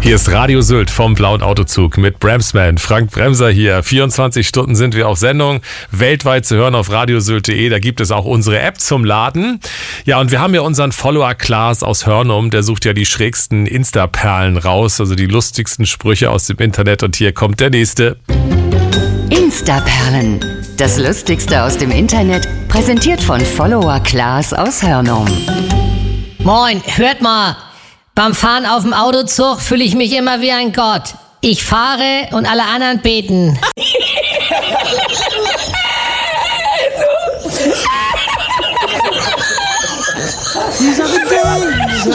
Hier ist Radio Sylt vom Blauen Autozug mit Bremsman. Frank Bremser hier. 24 Stunden sind wir auf Sendung. Weltweit zu hören auf radiosylt.de. Da gibt es auch unsere App zum Laden. Ja, und wir haben ja unseren Follower Klaas aus Hörnum. Der sucht ja die schrägsten Insta-Perlen raus. Also die lustigsten Sprüche aus dem Internet. Und hier kommt der nächste. Insta-Perlen. Das Lustigste aus dem Internet. Präsentiert von Follower Klaas aus Hörnum. Moin, hört mal. Beim Fahren auf dem Autozug fühle ich mich immer wie ein Gott. Ich fahre und alle anderen beten. Dieser